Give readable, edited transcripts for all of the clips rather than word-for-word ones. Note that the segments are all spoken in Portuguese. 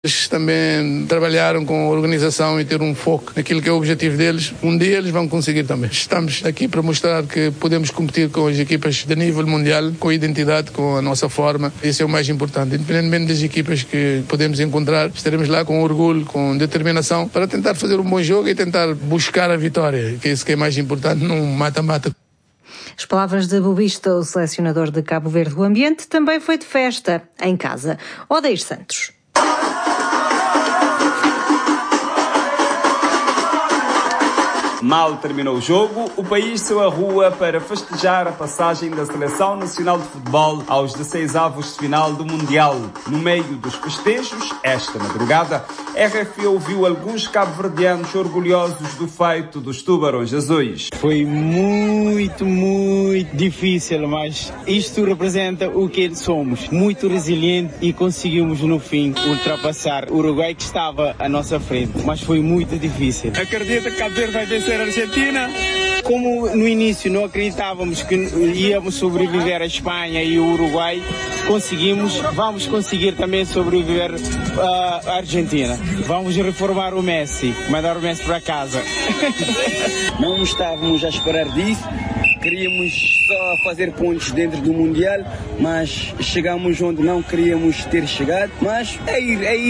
Eles também trabalharam com a organização e ter um foco naquilo que é o objetivo deles. Um dia eles vão conseguir também. Estamos aqui para mostrar que podemos competir com as equipas de nível mundial, com a identidade, com a nossa forma. Esse é o mais importante. Independentemente das equipas que podemos encontrar, estaremos lá com orgulho, com determinação, para tentar fazer um bom jogo e tentar buscar a vitória, que é isso que é mais importante, num mata-mata. As palavras de Bobista, o selecionador de Cabo Verde. O ambiente também foi de festa, em casa. Odair Santos. Mal terminou o jogo, o país saiu à rua para festejar a passagem da Seleção Nacional de Futebol aos 16avos de final do Mundial. No meio dos festejos, esta madrugada, RFI ouviu alguns cabo-verdianos orgulhosos do feito dos Tubarões Azuis. Foi muito difícil, mas isto representa o que somos. Muito resiliente e conseguimos no fim ultrapassar o Uruguai que estava à nossa frente, mas foi muito difícil. Acredita que Cabo Verde vai vencer a Argentina? Como no início não acreditávamos que íamos sobreviver a Espanha e o Uruguai, vamos conseguir também sobreviver a Argentina. Vamos reformar o Messi, mandar o Messi para casa. Não estávamos a esperar disso. Queríamos só fazer pontos dentro do Mundial, mas chegamos onde não queríamos ter chegado. Mas é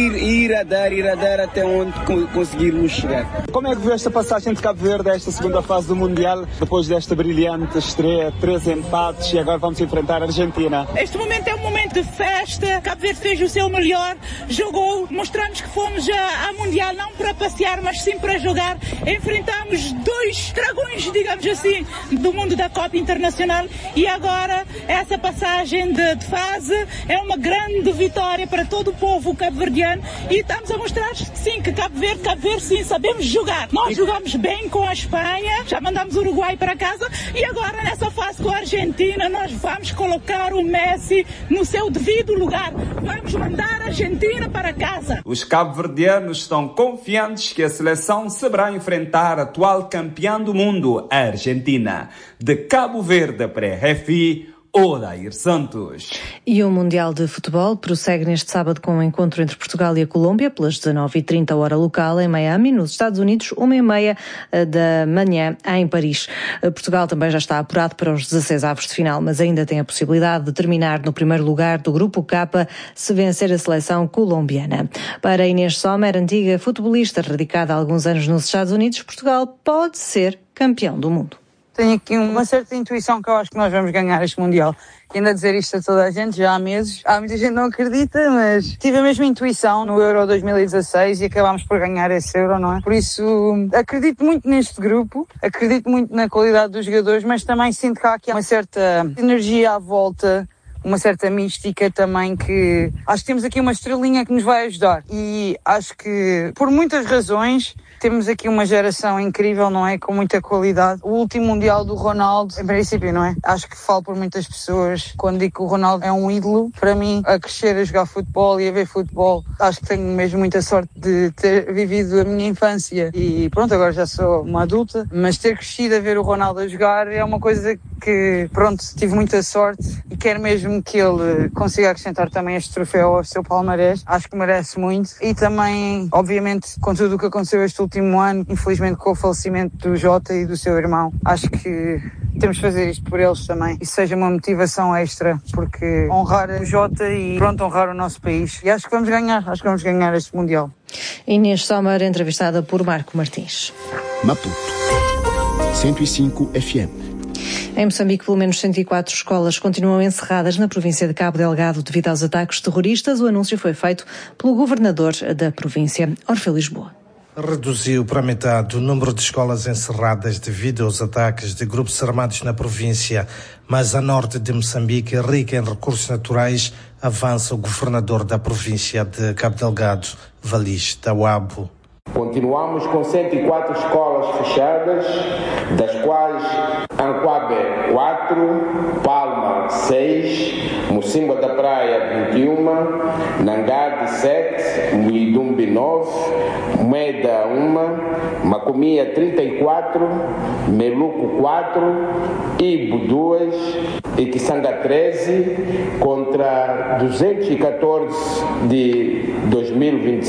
ir a dar até onde conseguirmos chegar. Como é que viu esta passagem de Cabo Verde a esta segunda fase do Mundial, depois desta brilhante estreia, 3 empates e agora vamos enfrentar a Argentina? Este momento é um momento de festa. Cabo Verde fez o seu melhor, jogou, mostramos que fomos a Mundial não para passear, mas sim para jogar. Enfrentamos 2 dragões, digamos assim, do mundo da Copa Internacional e agora essa passagem de fase é uma grande vitória para todo o povo cabo-verdiano e estamos a mostrar sim que Cabo Verde sim, sabemos jogar. Nós jogamos bem com a Espanha, já mandamos o Uruguai para casa e agora nessa fase com a Argentina nós vamos colocar o Messi no seu devido lugar. Vamos mandar a Argentina para casa. Os cabo-verdianos estão confiantes que a seleção saberá enfrentar a atual campeã do mundo, a Argentina. De Cabo Verde para RFI, Odair Santos. E o Mundial de Futebol prossegue neste sábado com um encontro entre Portugal e a Colômbia, pelas 19h30 hora local, em Miami, nos Estados Unidos, 1h30 da manhã, em Paris. Portugal também já está apurado para os 16avos de final, mas ainda tem a possibilidade de terminar no primeiro lugar do Grupo K se vencer a seleção colombiana. Para Inês Sommer, antiga futebolista radicada há alguns anos nos Estados Unidos, Portugal pode ser campeão do mundo. Tenho aqui uma certa intuição que eu acho que nós vamos ganhar este Mundial. E ando a dizer isto a toda a gente já há meses. Há muita gente que não acredita, mas tive a mesma intuição no Euro 2016 e acabámos por ganhar esse Euro, não é? Por isso, acredito muito neste grupo, acredito muito na qualidade dos jogadores, mas também sinto que há aqui uma certa energia à volta, uma certa mística também que acho que temos aqui uma estrelinha que nos vai ajudar. E acho que, por muitas razões, temos aqui uma geração incrível, não é? Com muita qualidade. O último Mundial do Ronaldo, em princípio, não é? Acho que falo por muitas pessoas quando digo que o Ronaldo é um ídolo. Para mim, a crescer a jogar futebol e a ver futebol, acho que tenho mesmo muita sorte de ter vivido a minha infância. E pronto, agora já sou uma adulta, mas ter crescido a ver o Ronaldo a jogar é uma coisa que, pronto, tive muita sorte e quero mesmo que ele consiga acrescentar também este troféu ao seu palmarés. Acho que merece muito. E também, obviamente, com tudo o que aconteceu este último ano, infelizmente com o falecimento do Jota e do seu irmão, acho que temos de fazer isto por eles também. Isso seja uma motivação extra, porque honrar o Jota e pronto, honrar o nosso país. E acho que vamos ganhar este Mundial. Inês Sommer, entrevistada por Marco Martins. Maputo 105 FM. Em Moçambique, pelo menos 104 escolas continuam encerradas na província de Cabo Delgado devido aos ataques terroristas. O anúncio foi feito pelo governador da província, Orfeu Lisboa. Reduziu para metade o número de escolas encerradas devido aos ataques de grupos armados na província, mas a norte de Moçambique, rica em recursos naturais, avança o governador da província de Cabo Delgado, Valis Tawabo. Continuamos com 104 escolas fechadas, das quais Anquabe 4, Palma 6, Mocimboa da Praia 21, Nangade 7, Muidumbi 9, Moeda 1, Macomia 34, Meluco 4, Ibo 2 e Kisanga 13, contra 214 de 2025.